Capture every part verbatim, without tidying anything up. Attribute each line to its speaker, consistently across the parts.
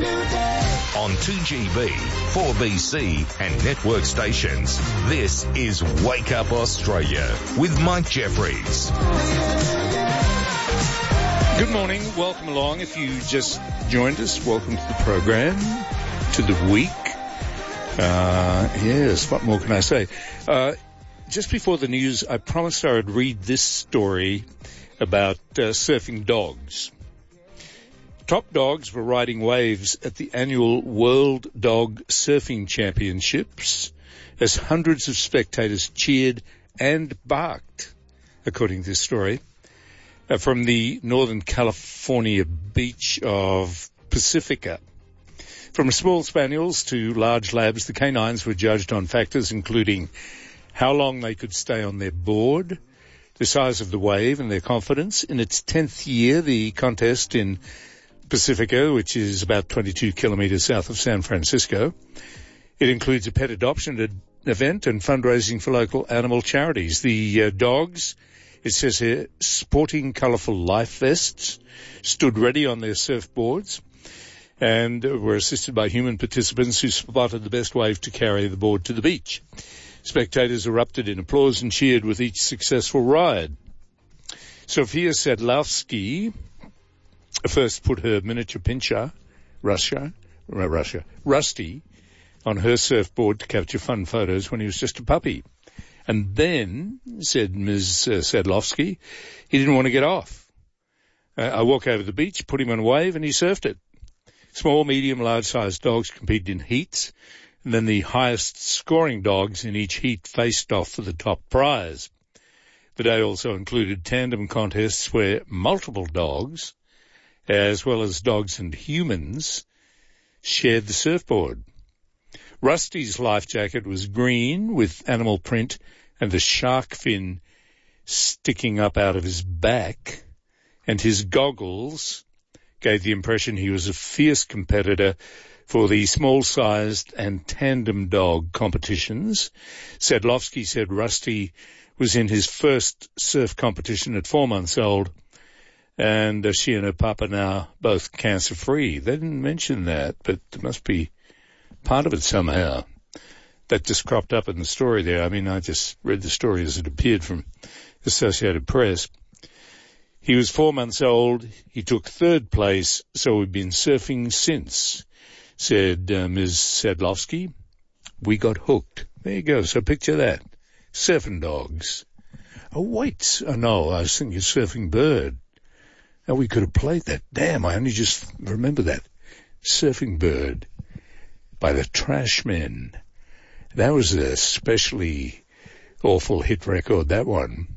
Speaker 1: On two G B, four B C and network stations, this is Wake Up Australia with Mike Jeffries.
Speaker 2: Good morning. Welcome along. If you just joined us, welcome to the program, to the week. Uh, yes, what more can I say? Uh, just before the news, I promised I would read this story about uh, surfing dogs. Top dogs were riding waves at the annual World Dog Surfing Championships as hundreds of spectators cheered and barked, according to this story, uh, from the Northern California beach of Pacifica. From small spaniels to large labs, the canines were judged on factors including how long they could stay on their board, the size of the wave and their confidence. In its tenth year, the contest in Pacifica, which is about twenty-two kilometres south of San Francisco. It includes a pet adoption event and fundraising for local animal charities. The uh, dogs, it says here, sporting colourful life vests, stood ready on their surfboards and were assisted by human participants who spotted the best wave to carry the board to the beach. Spectators erupted in applause and cheered with each successful ride. Sofia Sadlowski first put her miniature pinscher, Russia, Russia, Rusty, on her surfboard to capture fun photos when he was just a puppy. And then, said Miz Sadlowski, he didn't want to get off. Uh, I walked over the beach, put him on a wave, and he surfed it. Small, medium, large-sized dogs competed in heats, and then the highest-scoring dogs in each heat faced off for the top prize. The day also included tandem contests where multiple dogs, as well as dogs and humans, shared the surfboard. Rusty's life jacket was green with animal print and a shark fin sticking up out of his back, and his goggles gave the impression he was a fierce competitor for the small-sized and tandem dog competitions. Sadlowski said Rusty was in his first surf competition at four months old, and uh, she and her papa now both cancer-free. They didn't mention that, but there must be part of it somehow. That just cropped up in the story there. I mean, I just read the story as it appeared from Associated Press. He was four months old. He took third place, so we've been surfing since, said uh, Miz Sadlowski. We got hooked. There you go. So picture that. Surfing dogs. Oh, wait. Oh, no, I was thinking surfing bird. Now, we could have played that. Damn, I only just remember that. Surfing Bird by the Trashmen. That was a especially awful hit record, that one.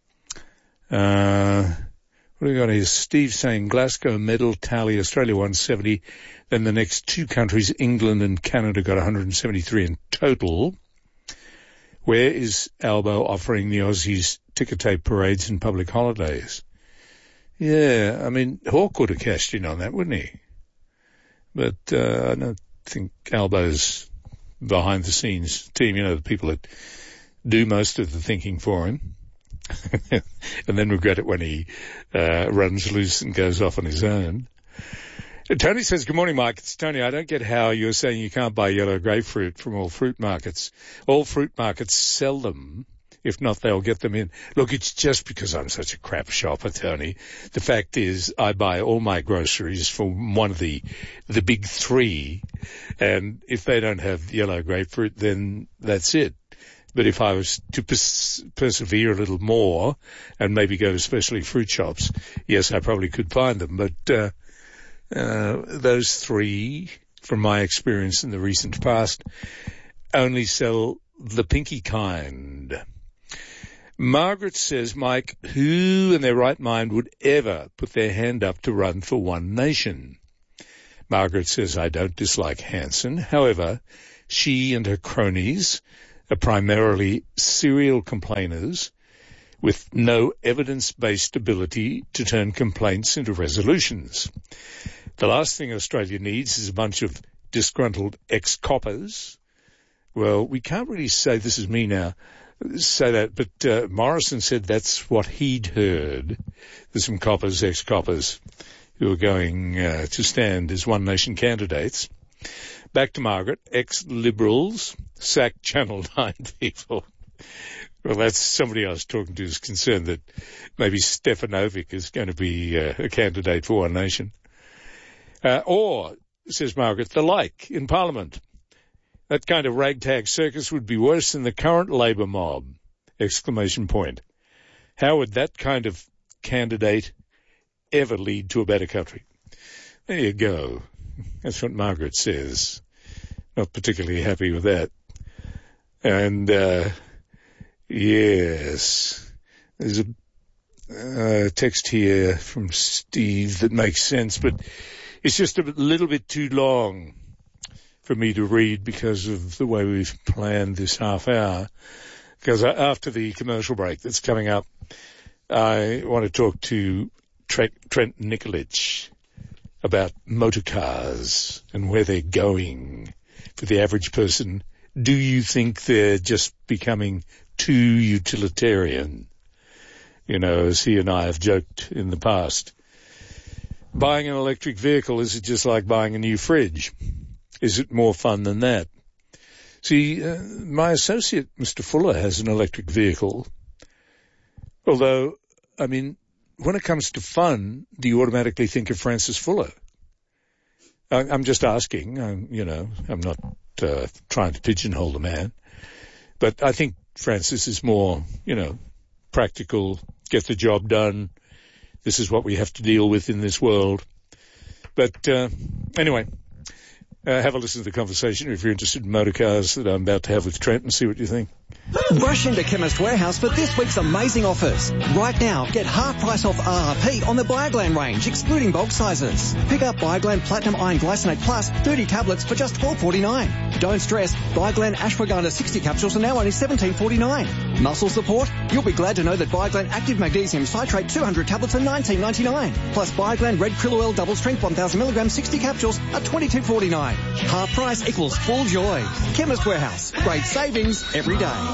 Speaker 2: Uh, what do we got here? Steve saying Glasgow medal tally, Australia one seventy. Then the next two countries, England and Canada, got one hundred seventy-three in total. Where is Albo offering the Aussies ticker tape parades and public holidays? Yeah, I mean, Hawke would have cashed in on that, wouldn't he? But uh, I don't think Albo's behind-the-scenes team, you know, the people that do most of the thinking for him, and then regret it when he uh, runs loose and goes off on his own. Tony says, good morning, Mike. It's Tony. I don't get how you're saying you can't buy yellow grapefruit from all fruit markets. All fruit markets sell them. If not, they'll get them in. Look, it's just because I'm such a crap shopper, Tony. The fact is, I buy all my groceries from one of the the big three, and if they don't have yellow grapefruit, then that's it. But if I was to pers- persevere a little more and maybe go to specialty fruit shops, yes, I probably could find them. But uh, uh those three, from my experience in the recent past, only sell the pinky kind. Margaret says, Mike, who in their right mind would ever put their hand up to run for One Nation? Margaret says, I don't dislike Hanson. However, she and her cronies are primarily serial complainers with no evidence-based ability to turn complaints into resolutions. The last thing Australia needs is a bunch of disgruntled ex-coppers. Well, we can't really say, this is me now, say that, but uh, Morrison said that's what he'd heard. There's some coppers, ex-coppers who are going uh, to stand as One Nation candidates. Back to Margaret. Ex-Liberals sack Channel nine people. Well, that's somebody I was talking to is concerned that maybe Stefanovic is going to be uh, a candidate for One Nation. Uh, or, says Margaret, the like in Parliament. That kind of ragtag circus would be worse than the current Labour mob! Exclamation point. How would that kind of candidate ever lead to a better country? There you go. That's what Margaret says. Not particularly happy with that. And, uh, yes, there's a uh, text here from Steve that makes sense, but it's just a little bit too long for me to read because of the way we've planned this half hour. Because after the commercial break that's coming up, I want to talk to Trent, Trent Nikolic about motor cars and where they're going for the average person. Do you think they're just becoming too utilitarian? You know, as he and I have joked in the past. Buying an electric vehicle, is it just like buying a new fridge? Is it more fun than that? See, uh, my associate, Mister Fuller, has an electric vehicle. Although, I mean, when it comes to fun, do you automatically think of Francis Fuller? I, I'm just asking. I'm, you know, I'm not uh, trying to pigeonhole the man. But I think Francis is more, you know, practical, get the job done. This is what we have to deal with in this world. But uh, anyway, uh, have a listen to the conversation if you're interested in motor cars that I'm about to have with Trent and see what you think.
Speaker 3: Rush into Chemist Warehouse for this week's amazing offers. Right now, get half price off R R P on the Bioglan range, excluding bulk sizes. Pick up Bioglan Platinum Iron Glycinate Plus thirty tablets for just twelve forty-nine. Don't stress, Bioglan Ashwagandha sixty capsules are now only seventeen forty-nine. Muscle support? You'll be glad to know that Bioglan Active Magnesium Citrate two hundred tablets are nineteen ninety-nine. Plus Bioglan Red Krill Oil Double Strength one thousand milligram sixty capsules are twenty-two forty-nine. Half price equals full joy. Chemist Warehouse. Great savings every day.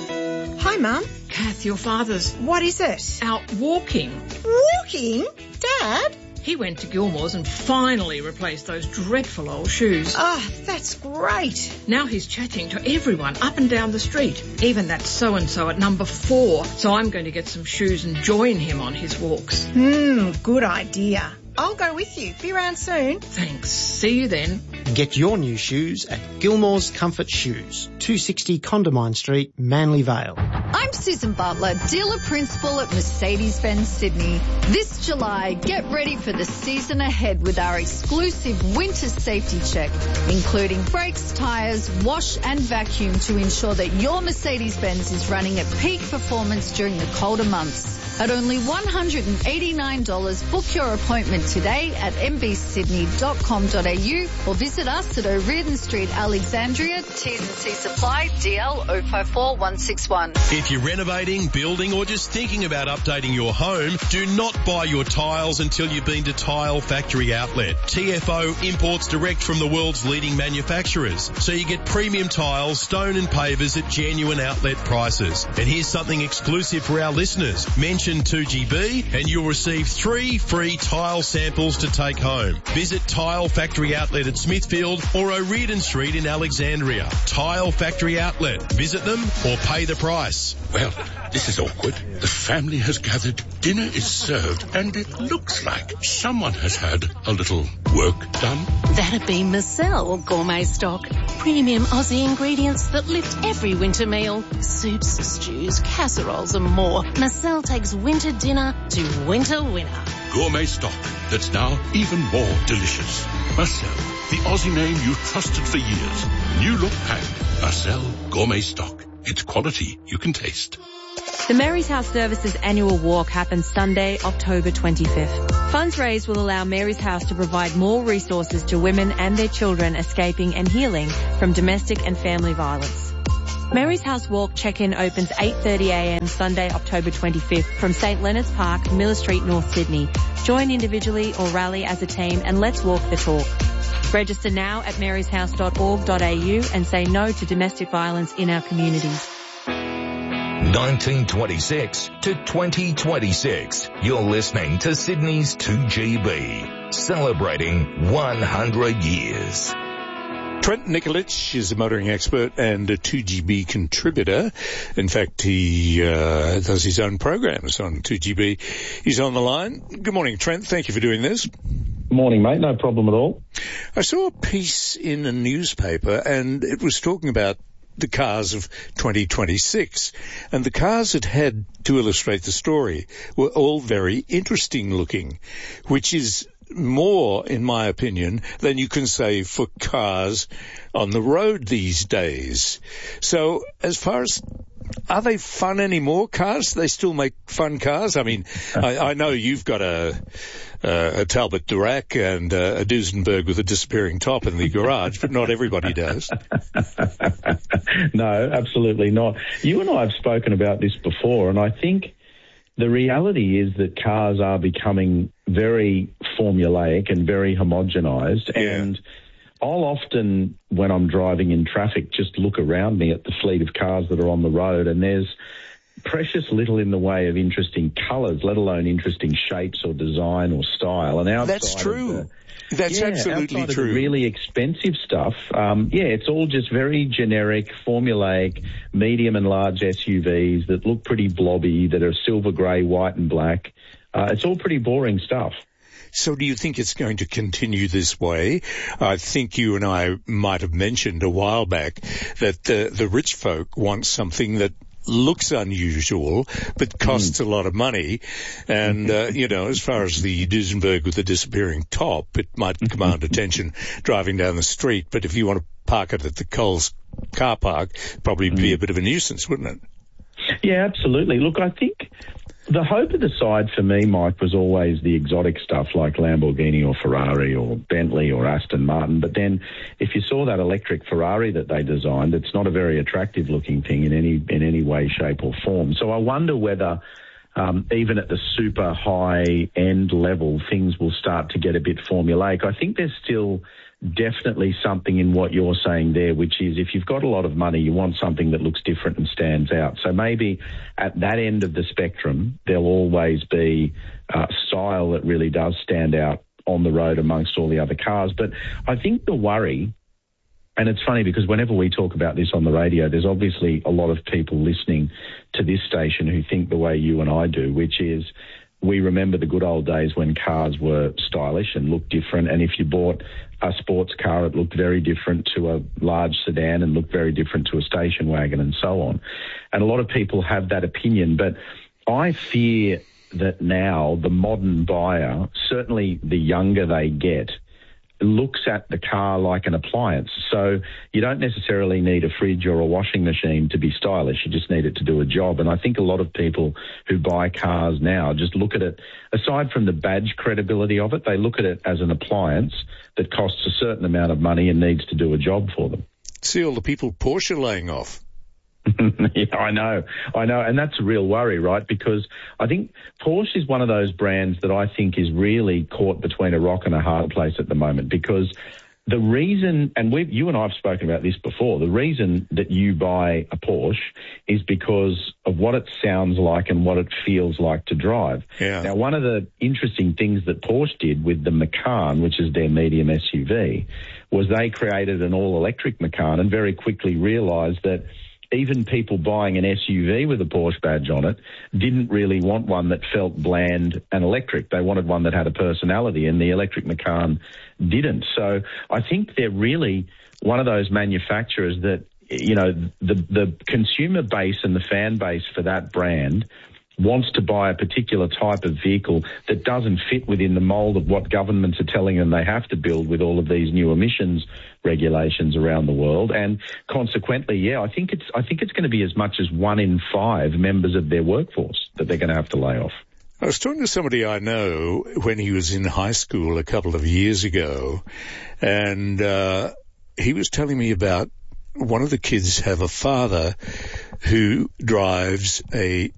Speaker 4: Hi, Mum.
Speaker 5: Kath, your father's
Speaker 4: What is it?
Speaker 5: out walking.
Speaker 4: Walking? Dad?
Speaker 5: He went to Gilmore's and finally replaced those dreadful old shoes.
Speaker 4: Oh, that's great.
Speaker 5: Now he's chatting to everyone up and down the street, even that so-and-so at number four. So I'm going to get some shoes and join him on his walks.
Speaker 4: Hmm, good idea. I'll go with you. Be around soon.
Speaker 5: Thanks. See you then.
Speaker 6: Get your new shoes at Gilmore's Comfort Shoes, two sixty Condamine Street, Manly Vale.
Speaker 7: I'm Susan Butler, dealer principal at Mercedes-Benz Sydney. This July, get ready for the season ahead with our exclusive winter safety check, including brakes, tyres, wash and vacuum to ensure that your Mercedes-Benz is running at peak performance during the colder months. At only one hundred eighty-nine dollars, book your appointment today at m b sydney dot com dot a u or visit us at O'Riordan Street, Alexandria, T's and C Supply, D L zero five four one six one.
Speaker 8: If you're renovating, building or just thinking about updating your home, do not buy your tiles until you've been to Tile Factory Outlet. T F O imports direct from the world's leading manufacturers, so you get premium tiles, stone and pavers at genuine outlet prices. And here's something exclusive for our listeners. Mention two G B and you'll receive three free tile samples to take home. Visit Tile Factory Outlet at Smithfield or O'Riordan Street in Alexandria. Tile Factory Outlet. Visit them or pay the price.
Speaker 9: Well, this is awkward. The family has gathered, dinner is served, and it looks like someone has had a little work done.
Speaker 10: That'd be Marcel Gourmet Stock. Premium Aussie ingredients that lift every winter meal. Soups, stews, casseroles and more. Marcel takes winter dinner to winter winner.
Speaker 9: Gourmet stock that's now even more delicious. Marcel, the Aussie name you've trusted for years. New look packed. Marcel Gourmet Stock. It's quality you can taste.
Speaker 11: The Mary's House Services annual walk happens Sunday, October twenty-fifth. Funds raised will allow Mary's House to provide more resources to women and their children escaping and healing from domestic and family violence. Mary's House Walk check-in opens eight thirty a m Sunday, October twenty-fifth from St Leonard's Park, Miller Street, North Sydney. Join individually or rally as a team and let's walk the talk. Register now at marys house dot org dot a u and say no to domestic violence in our communities.
Speaker 1: nineteen twenty-six to twenty twenty-six. You're listening to Sydney's two G B, celebrating one hundred years.
Speaker 2: Trent Nikolic is a motoring expert and a two G B contributor. In fact, he uh, does his own programs on two G B. He's on the line. Good morning, Trent. Thank you for doing this.
Speaker 12: Morning, mate. No problem at all.
Speaker 2: I saw a piece in a newspaper, and it was talking about the cars of twenty twenty-six. And the cars it had to illustrate the story were all very interesting looking, which is more, in my opinion, than you can say for cars on the road these days. So as far as, are they fun anymore, cars? They still make fun cars? I mean, I, I know you've got a, a, a Talbot Durac and a, a Duesenberg with a disappearing top in the garage, but not everybody does.
Speaker 12: No, absolutely not. You and I have spoken about this before, and I think the reality is that cars are becoming very formulaic and very homogenised. Yeah. And I'll often, when I'm driving in traffic, just look around me at the fleet of cars that are on the road, and there's precious little in the way of interesting colours, let alone interesting shapes or design or style. And outside
Speaker 2: That's true.
Speaker 12: Of the,
Speaker 2: That's
Speaker 12: yeah,
Speaker 2: absolutely
Speaker 12: outside
Speaker 2: true.
Speaker 12: Of the really expensive stuff, um, yeah, it's all just very generic, formulaic, medium and large S U Vs that look pretty blobby, that are silver grey, white and black. Uh, it's all pretty boring stuff.
Speaker 2: So do you think it's going to continue this way? I think you and I might have mentioned a while back that the, the rich folk want something that looks unusual but costs mm. a lot of money. And, uh, you know, as far as the Duesenberg with the disappearing top, it might command attention driving down the street. But if you want to park it at the Coles car park, probably mm. be a bit of a nuisance, wouldn't it?
Speaker 12: Yeah, absolutely. Look, I think the hope of the side for me, Mike, was always the exotic stuff like Lamborghini or Ferrari or Bentley or Aston Martin. But then if you saw that electric Ferrari that they designed, it's not a very attractive looking thing in any in any way, shape or form. So I wonder whether um, even at the super high end level, things will start to get a bit formulaic. I think there's still definitely something in what you're saying there, which is if you've got a lot of money, you want something that looks different and stands out. So maybe at that end of the spectrum, there'll always be uh, style that really does stand out on the road amongst all the other cars. But I think the worry, and it's funny because whenever we talk about this on the radio, there's obviously a lot of people listening to this station who think the way you and I do, which is we remember the good old days when cars were stylish and looked different. And if you bought a sports car, it looked very different to a large sedan and looked very different to a station wagon and so on. And a lot of people have that opinion. But I fear that now the modern buyer, certainly the younger they get, looks at the car like an appliance. So you don't necessarily need a fridge or a washing machine to be stylish. You just need it to do a job. And I think a lot of people who buy cars now just look at it, aside from the badge credibility of it, they look at it as an appliance that costs a certain amount of money and needs to do a job for them.
Speaker 2: See all the people Porsche laying off.
Speaker 12: Yeah, I know, I know, and that's a real worry, right? Because I think Porsche is one of those brands that I think is really caught between a rock and a hard place at the moment, because the reason, and we've, you and I have spoken about this before, the reason that you buy a Porsche is because of what it sounds like and what it feels like to drive.
Speaker 2: Yeah.
Speaker 12: Now, one of the interesting things that Porsche did with the Macan, which is their medium S U V, was they created an all-electric Macan and very quickly realised that even people buying an S U V with a Porsche badge on it didn't really want one that felt bland and electric. They wanted one that had a personality, and the electric Macan didn't. So I think they're really one of those manufacturers that, you know, the the consumer base and the fan base for that brand wants to buy a particular type of vehicle that doesn't fit within the mould of what governments are telling them they have to build with all of these new emissions regulations around the world. And consequently, yeah, I think it's I think it's going to be as much as one in five members of their workforce that they're going to have to lay off.
Speaker 2: I was talking to somebody I know when he was in high school a couple of years ago, and uh, he was telling me about one of the kids have a father who drives a